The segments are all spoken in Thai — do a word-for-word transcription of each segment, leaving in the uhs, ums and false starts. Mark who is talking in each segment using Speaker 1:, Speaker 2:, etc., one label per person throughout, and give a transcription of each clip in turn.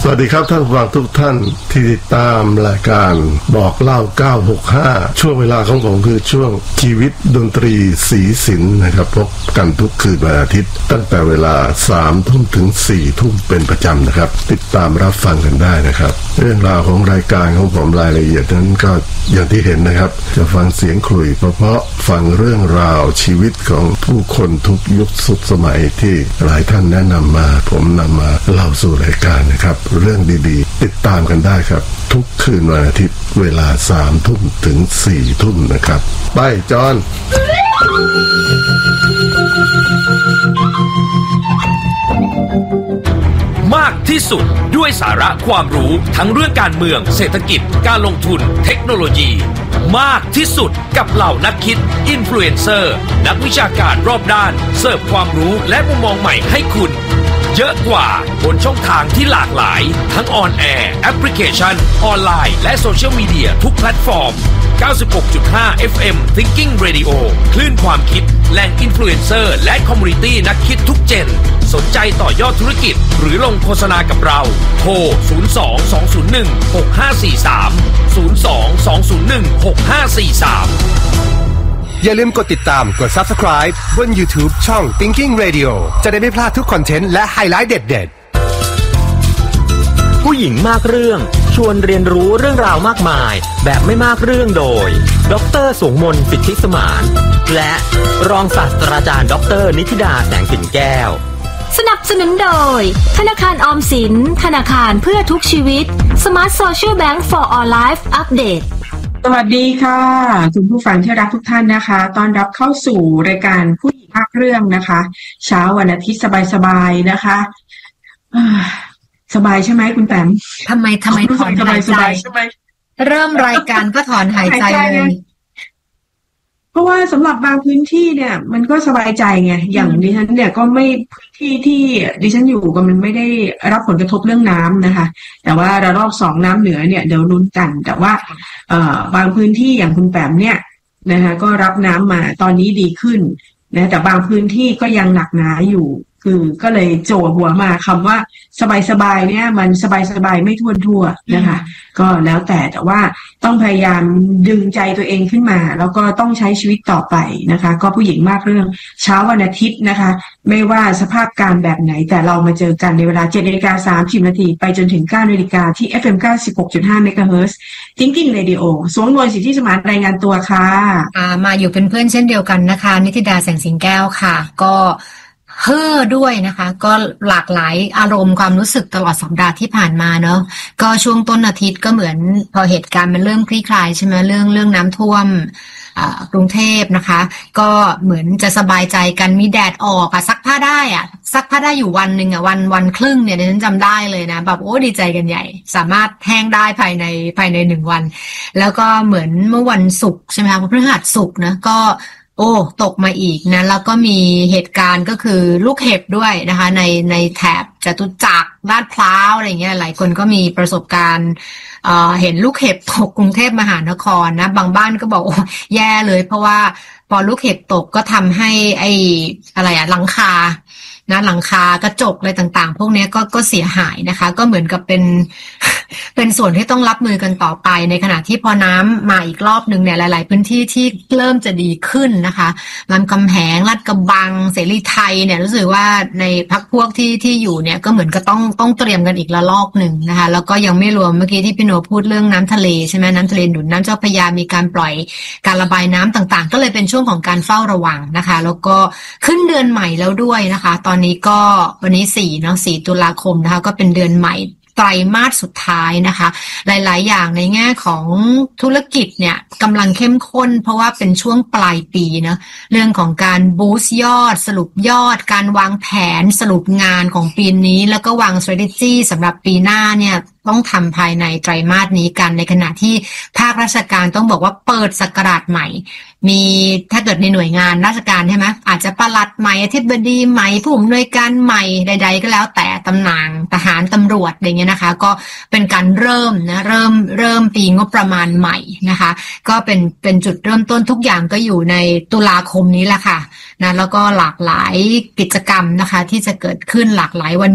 Speaker 1: สวัสดีครับท่านผู้ฟังทุกท่านที่ติดตามรายการบอกเล่าเก้าหกห้าช่วงเวลาของผมคือช่วงชีวิตดนตรีสีสินนะครับพบกันทุกคืนวันอาทิตย์ตั้งแต่เวลาสามทุ่มถึงสี่ทุ่มเป็นประจำนะครับติดตามรับฟังกันได้นะครับเรื่องราวของรายการของผมรายละเอียดนั้นก็อย่างที่เห็นนะครับจะฟังเสียงขลุ่ยเพราะๆฟังเรื่องราวชีวิตของผู้คนทุกยุคสุดสมัยที่หลายท่านแนะนำมาผมนำมาเล่าสู่รายการนะครับเรื่องดีๆติดตามกันได้ครับทุกคืนวันอาทิตย์เวลาสามทุ่มถึงสี่ทุ่มนะครับไปจอน
Speaker 2: มากที่สุดด้วยสาระความรู้ทั้งเรื่องการเมืองเศรษฐกิจการลงทุนเทคโนโลยีมากที่สุดกับเหล่านักคิดอินฟลูเอนเซอร์นักวิชาการรอบด้านเสิร์ฟความรู้และมุมมองใหม่ให้คุณเยอะกว่าบนช่องทางที่หลากหลายทั้งออนแอร์แอปพลิเคชันออนไลน์และโซเชียลมีเดียทุกแพลตฟอร์ม เก้าสิบหกจุดห้า เอฟ เอ็ม Thinking Radio คลื่นความคิดแหล่งอินฟลูเอนเซอร์และคอมมูนิตี้นักคิดทุกเจนสนใจต่อยอดธุรกิจหรือลงโฆษณากับเราโทรศูนย์ สอง สอง ศูนย์ หนึ่ง หก ห้า สี่ สาม ศูนย์ สอง สอง ศูนย์ หนึ่ง หก ห้า สี่ สาม
Speaker 3: อย่าลืมกดติดตามกด Subscribe บน YouTube ช่อง Thinking Radio จะได้ไม่พลาดทุกคอนเทนต์และไฮไลท์เด็ด
Speaker 4: ๆผู้หญิงมากเรื่องชวนเรียนรู้เรื่องราวมากมายแบบไม่มากเรื่องโดยดร.สงมนต์ สิทธิสมานและรองศาสตราจารย์ดร.นิธิดาแสงสินแก้ว
Speaker 5: สนับสนุนโดยธนาคารออมสินธนาคารเพื่อทุกชีวิต Smart Social Bank for All Life Update
Speaker 6: สวัสดีค่ะคุณผู้ฟังที่รักทุกท่านนะคะต้อนรับเข้าสู่รายการผู้หญิงภาคเรื่องนะคะเช้าวันอาทิตย์สบายๆนะคะสบายใช่ไหมคุณแต้ม
Speaker 7: ทำไมทำไมถอนหายใจเริ่มรายการก็ถอนหายใจเลย
Speaker 6: เพราะว่าสำหรับบางพื้นที่เนี่ยมันก็สบายใจไงอย่างดิฉันเนี่ยก็ไม่พื้นที่ที่ดิฉันอยู่ก็มันไม่ได้รับผลกระทบเรื่องน้ำนะคะแต่ว่าระลอกสองน้ำเหนือเนี่ยเดี๋ยวลุ้นกันแต่ว่าเอ่อบางพื้นที่อย่างคุณแปมเนี่ยนะคะก็รับน้ำมาตอนนี้ดีขึ้นนะแต่บางพื้นที่ก็ยังหนักหนาอยู่คือก็เลยโจหัวมาคำว่าสบายๆเนี่ยมันสบายๆไม่ทั่วทั่วนะคะก็แล้วแต่แต่ว่าต้องพยายามดึงใจตัวเองขึ้นมาแล้วก็ต้องใช้ชีวิตต่อไปนะคะก็ผู้หญิงมากเรื่องเช้าวันอาทิตย์นะคะไม่ว่าสภาพการแบบไหนแต่เรามาเจอกันในเวลา เจ็ดนาฬิกาสามสิบนาทีไปจนถึง เก้านาฬิกาที่ เอฟ เอ็ม เก้าสิบหกจุดห้า เมกะเฮิรตซ์ Thinking Radio สวงนวลสิทธิสมานรายงานตัวค่ะ
Speaker 7: อ่ามาอยู่เป็นเพื่อนเช่นเดียวกันนะคะนิติดาแสงสิงแก้วค่ะก็เฮ่อด้วยนะคะก็หลากหลายอารมณ์ความรู้สึกตลอดสัปดาห์ที่ผ่านมาเนาะก็ช่วงต้นอาทิตย์ก็เหมือนพอเหตุการณ์มันเริ่มคลี่คลายใช่ไหมเรื่องเรื่องน้ำท่วมกรุงเทพนะคะก็เหมือนจะสบายใจกันมีแดดออกอะซักผ้าได้อะซักผ้าได้อยู่วันหนึ่งอะวันวันครึ่งเนี่ยดิฉันจำได้เลยนะแบบโอ้ดีใจกันใหญ่สามารถแห้งได้ภายในภายในหนึ่งวันแล้วก็เหมือนเมื่อวันศุกร์ใช่ไหมคะพฤหัสศุกร์นะก็โอ้ตกมาอีกนะแล้วก็มีเหตุการณ์ก็คือลูกเห็บด้วยนะคะในในแถบจตุจักรลาดพร้าวอะไรเงี้ยหลายคนก็มีประสบการณ์เอ่อเห็นลูกเห็บตกกรุงเทพมหานครนะบางบ้านก็บอกโอ้แย่เลยเพราะว่าพอลูกเห็บตกก็ทำให้ไอ้อะไรอะหลังคานะหลังคากระจกอะไรต่างๆพวกนี้ก็ก็เสียหายนะคะก็เหมือนกับเป็นเป็นส่วนที่ต้องรับมือกันต่อไปในขณะที่พอน้ำมาอีกรอบนึงเนี่ยหลายๆพื้นที่ที่เริ่มจะดีขึ้นนะคะรามคำแหงลาดกระบังเสรีไทยเนี่ยรู้สึกว่าในพรรคพวกที่ที่อยู่เนี่ยก็เหมือนก็ต้องต้องเตรียมกันอีกระลอกหนึ่งนะคะแล้วก็ยังไม่รวมเมื่อกี้ที่พี่โนพูดเรื่องน้ำทะเลใช่ไหมน้ำทะเลหนุนน้ำเจ้าพระยามีการปล่อยการระบายน้ำต่างๆก็เลยเป็นช่วงของการเฝ้าระวังนะคะแล้วก็ขึ้นเดือนใหม่แล้วด้วยนะคะตอนนี้ก็วันนี้สี่เนาะสี่ตุลาคมนะคะก็เป็นเดือนใหม่ไตรมาสสุดท้ายนะคะหลายๆอย่างในแง่ของธุรกิจเนี่ยกำลังเข้มข้นเพราะว่าเป็นช่วงปลายปีนะเรื่องของการบูสต์ยอดสรุปยอดการวางแผนสรุปงานของปีนี้แล้วก็วาง strategy สำหรับปีหน้าเนี่ยต้องทำภายในไตรมาสนี้กันในขณะที่ภาคราชการต้องบอกว่าเปิดศักราชใหม่มีถ้าเกิดในหน่วยงานราชการใช่ไหมอาจจะปลัดใหม่อธิบดีใหม่ผู้อำนวยการใหม่ใดๆก็แล้วแต่ตำแหน่งทหารตำรวจอะไรเงี้ยนะคะก็เป็นการเริ่มนะเริ่มเริ่มปีงบประมาณใหม่นะคะก็เป็นเป็นจุดเริ่มต้นทุกอย่างก็อยู่ในตุลาคมนี้แหละค่ะนะแล้วก็หลากหลายกิจกรรมนะคะที่จะเกิดขึ้นหลากหลายวันหยุด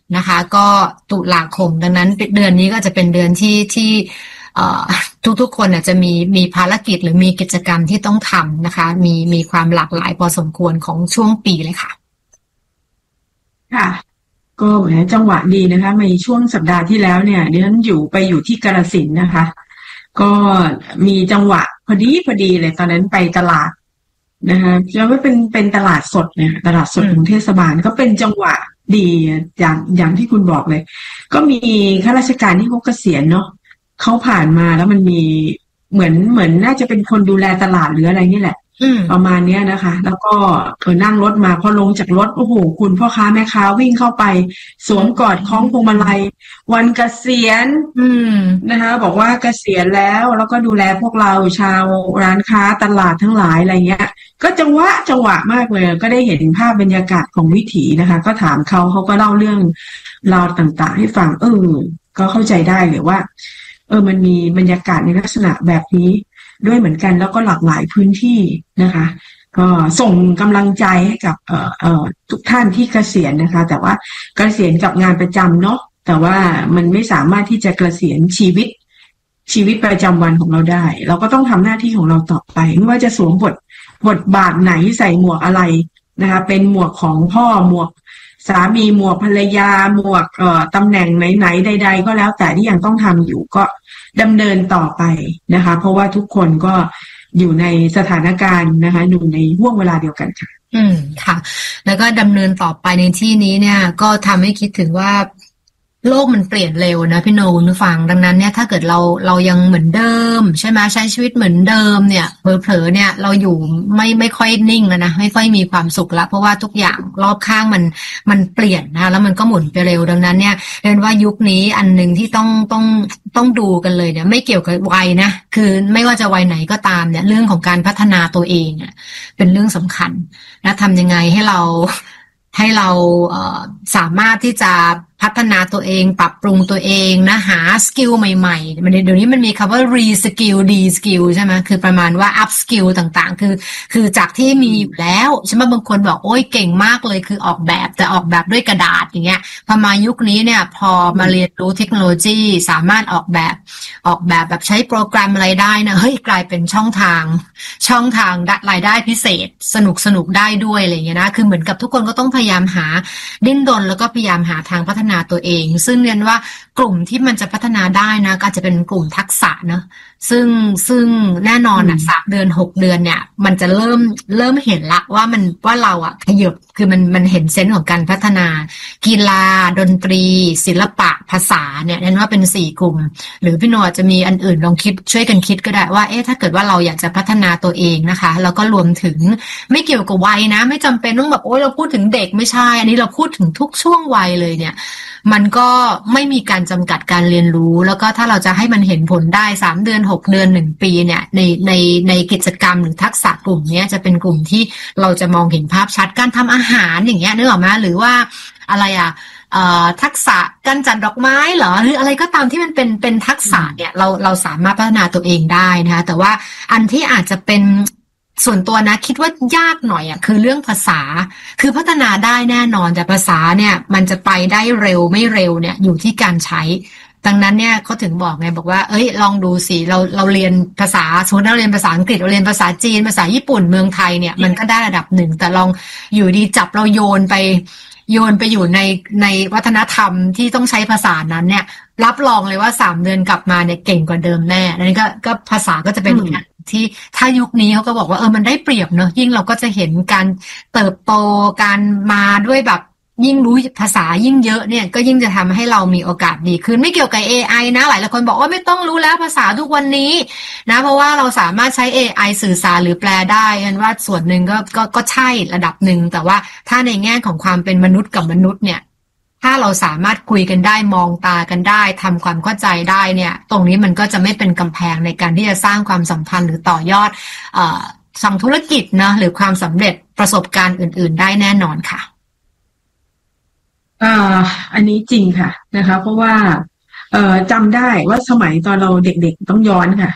Speaker 7: นะคะก็ตุลาคมดังนั้นเดือนนี้ก็จะเป็นเดือนที่ที่ทุกๆคนจะมีมีภารกิจหรือมีกิจกรรมที่ต้องทำนะคะมีมีความหลากหลายพอสมควรของช่วงปีเลยค่ะ
Speaker 6: ค่ะก็แหมจังหวะดีนะคะในช่วงสัปดาห์ที่แล้วเนี่ยดิฉันอยู่ไปอยู่ที่กาฬสินธุ์นะคะก็มีจังหวะพอดีพอดีเลยตอนนั้นไปตลาดนะคะแล้วก็เป็นเป็นตลาดสดเนี่ยตลาดสดของเทศบาลก็เป็นจังหวะดีอย่างอย่างที่คุณบอกเลยก็มีข้าราชการที่เขาเกษียณเนาะเขาผ่านมาแล้วมันมีเหมือนเหมือนน่าจะเป็นคนดูแลตลาดหรืออะไรนี่แหละประมาณเนี้ยนะคะแล้วก็เออนั่งรถมาพอลงจากรถโอ้โหคุณพ่อค้าแม่ค้าวิ่งเข้าไปสวมกอดคล้องพวงมาลัยวันเกษียณนะคะบอกว่าเกษียณแล้วแล้วก็ดูแลพวกเราชาวร้านค้าตลาดทั้งหลายอะไรเงี้ยก็จังหวะจังหวะมากเลยก็ได้เห็นภาพบรรยากาศของวิถีนะคะก็ถามเขาเขาก็เล่าเรื่องราวต่างๆให้ฟังเออก็เข้าใจได้เลยว่าเออมันมีบรรยากาศในลักษณะแบบนี้ด้วยเหมือนกันแล้วก็หลากหลายพื้นที่นะคะก็ส่งกำลังใจให้กับเอ่อเอ่อทุกท่านที่เกษียณนะคะแต่ว่าเกษียณกับงานประจำเนาะแต่ว่ามันไม่สามารถที่จะเกษียณชีวิตชีวิตประจำวันของเราได้เราก็ต้องทำหน้าที่ของเราต่อไปไม่ว่าจะสวมบทบทบาทไหนใส่หมวกอะไรนะคะเป็นหมวกของพ่อหมวกสามีหมวกภรรยาหมวกเอ่อตำแหน่งไหนๆใดๆก็แล้วแต่ที่ยังต้องทำอยู่ก็ดำเนินต่อไปนะคะเพราะว่าทุกคนก็อยู่ในสถานการณ์นะคะอยู่ในห่วงเวลาเดียวกันค่ะ
Speaker 7: อืมค่ะแล้วก็ดำเนินต่อไปในที่นี้เนี่ยก็ทำให้คิดถึงว่าโลกมันเปลี่ยนเร็วนะพี่โนคุณผู้ฟังดังนั้นเนี่ยถ้าเกิดเราเรายังเหมือนเดิมใช่ไหมใช้ชีวิตเหมือนเดิมเนี่ยเผลอๆเนี่ยเราอยู่ไม่ไม่ค่อยนิ่งแล้วนะไม่ค่อยมีความสุขแล้วเพราะว่าทุกอย่างรอบข้างมันมันเปลี่ยนนะแล้วมันก็หมุนไปเร็วดังนั้นเนี่ยเรียนว่ายุคนี้อันนึงที่ต้องต้องต้องดูกันเลยเนี่ยไม่เกี่ยวกับวัยนะคือไม่ว่าจะวัยไหนก็ตามเนี่ยเรื่องของการพัฒนาตัวเองอ่ะเป็นเรื่องสำคัญนะทำยังไงให้เราให้เราเอ่อสามารถที่จะพัฒนาตัวเองปรับปรุงตัวเองนะหาสกิลใหม่ๆมันเดี๋ยวนี้มันมีคำว่า re skill de skill ใช่ไหมคือประมาณว่า up skill ต่างๆคือคือจากที่มีอยู่แล้วใช่ไหมบางคนบอกโอ้ยเก่งมากเลยคือออกแบบแต่ออกแบบด้วยกระดาษอย่างเงี้ยพอมายุคนี้เนี่ยพอมาเรียนรู้เทคโนโลยีสามารถออกแบบออกแบบแบบใช้โปรแกรมอะไรได้นะเฮ้ยกลายเป็นช่องทางช่องทางรายได้พิเศษสนุกสนุกได้ด้วยอะไรอย่างเงี้ยนะคือเหมือนกับทุกคนก็ต้องพยายามหาดิ้นรนแล้วก็พยายามหาทางพัฒนาตัวเองซึ่งเรียนว่ากลุ่มที่มันจะพัฒนาได้นะก็จะเป็นกลุ่มทักษะเนอะซึ่งซึ่งแน่นอนอ่ะสามเดือนหกเดือนเนี่ยมันจะเริ่มเริ่มเห็นละว่ามันว่าเราอ่ะขยับคือมันมันเห็นเซนส์ของการพัฒนากีฬาดนตรีศิลปะภาษาเนี่ยเรียนว่าเป็นสี่กลุ่มหรือพี่โนจะมีอันอื่นลองคิดช่วยกันคิดก็ได้ว่าเอ๊ะถ้าเกิดว่าเราอยากจะพัฒนาตัวเองนะคะแล้วก็รวมถึงไม่เกี่ยวกับวัยนะไม่จำเป็นต้องแบบโอ๊ยเราพูดถึงเด็กไม่ใช่อันนี้เราพูดถึงทุกช่วงวัยเลยเนี่ยมันก็ไม่มีการจำกัดการเรียนรู้แล้วก็ถ้าเราจะให้มันเห็นผลได้สามเดือนหกเดือนหนึ่งปีเนี่ยในในในกิจกรรมหรือทักษะกลุ่มนี้จะเป็นกลุ่มที่เราจะมองเห็นภาพชัดการทำอาหารอย่างเงี้ยนึกออกไหมหรือว่าอะไรอ่ะทักษะการจัดดอกไม้เหรอหรืออะไรก็ตามที่มันเป็นเป็นทักษะเนี่ยเราเราสามารถพัฒนาตัวเองได้นะคะแต่ว่าอันที่อาจจะเป็นส่วนตัวนะคิดว่ายากหน่อยอ่ะคือเรื่องภาษาคือพัฒนาได้แน่นอนแต่ภาษาเนี่ยมันจะไปได้เร็วไม่เร็วเนี่ยอยู่ที่การใช้ดังนั้นเนี่ยเขาถึงบอกไงบอกว่าเอ้ยลองดูสิเราเราเรียนภาษาสมมติเราเรียนภาษาอังกฤษเราเรียนภาษาจีนภาษาญี่ปุ่นเมืองไทยเนี่ยมันก็ได้ระดับหนึ่งแต่ลองอยู่ดีจับเราโยนไปโยนไปอยู่ในในวัฒนธรรมที่ต้องใช้ภาษานั้นเนี่ยรับรองเลยว่าสามเดือนกลับมาเนี่ยเก่งกว่าเดิมแน่อันนี้ก็ก็ภาษาก็จะเป็นอย่างที่ถ้ายุคนี้เขาก็บอกว่าเออมันได้เปรียบเนอะยิ่งเราก็จะเห็นการเติบโตการมาด้วยแบบยิ่งรู้ภาษายิ่งเยอะเนี่ยก็ยิ่งจะทำให้เรามีโอกาสดีขึ้นไม่เกี่ยวกับ เอ ไอ นะหลายหลายคนบอกว่าไม่ต้องรู้แล้วภาษาทุกวันนี้นะเพราะว่าเราสามารถใช้ เอ ไอ สื่อสารหรือแปลได้กันว่าส่วนหนึ่งก็ก็ก็ใช่ระดับหนึ่งแต่ว่าถ้าในแง่ของความเป็นมนุษย์กับมนุษย์เนี่ยถ้าเราสามารถคุยกันได้มองตากันได้ทำความเข้าใจได้เนี่ยตรงนี้มันก็จะไม่เป็นกำแพงในการที่จะสร้างความสัมพันธ์หรือต่อยอดเอ่อสั่งธุรกิจนะหรือความสำเร็จประสบการณ์อื่นๆได้แน่นอนค่ะ
Speaker 6: อ่าอันนี้จริงค่ะนะคะเพราะว่าเอ่อจำได้ว่าสมัยตอนเราเด็กๆต้องย้อนค่ะ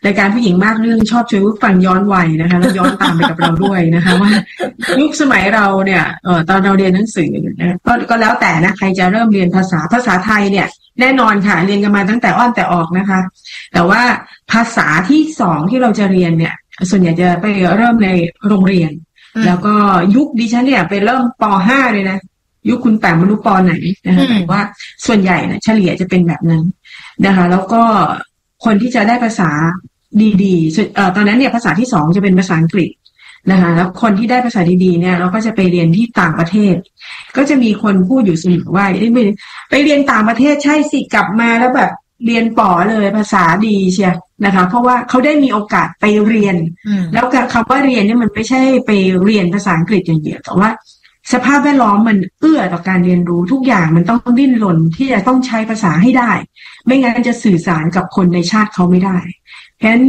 Speaker 6: รายการผู้หญิงมากเรื่องชอบชวนผู้ฟังย้อนวัยนะคะแล้วย้อนตามไปกับเราด้วยนะคะว่ายุคสมัยเราเนี่ยเอ่อตอนเราเรียนหนังสือนะก็ก็แล้วแต่นะใครจะเริ่มเรียนภาษาภาษาไทยเนี่ยแน่นอนค่ะเรียนกันมาตั้งแต่อ้อนแต่ออกนะคะแต่ว่าภาษาที่สองที่เราจะเรียนเนี่ยส่วนใหญ่จะไปเริ่มในโรงเรียนแล้วก็ยุคดิฉันเนี่ยไปเริ่มป ห้าเลยนะยุคคุณแปมไม่รู้ปไหนนะคะแต่ว่าส่วนใหญ่เนี่ยเฉลี่ยจะเป็นแบบนั้นนะคะแล้วก็คนที่จะได้ภาษาดีๆเอ่อตอนนั้นเนี่ยภาษาที่สองจะเป็นภาษาอังกฤษนะคะแล้วคนที่ได้ภาษาดีๆเนี่ยเราก็จะไปเรียนที่ต่างประเทศก็จะมีคนพูดอยู่เสมอว่าไปเรียนต่างประเทศใช่สิกลับมาแล้วแบบเรียนป๋อเลยภาษาดีเชียนะคะเพราะว่าเขาได้มีโอกาสไปเรียนแล้วคำว่าเรียนเนี่ยมันไม่ใช่ไปเรียนภาษาอังกฤษอย่างเดียวแต่ว่าสภาพแวดล้อมมันเอื้อต่อการเรียนรู้ทุกอย่างมันต้องดิ้นรนที่จะต้องใช้ภาษาให้ได้ไม่งั้นจะสื่อสารกับคนในชาติเขาไม่ได้เพราะฉะนั้น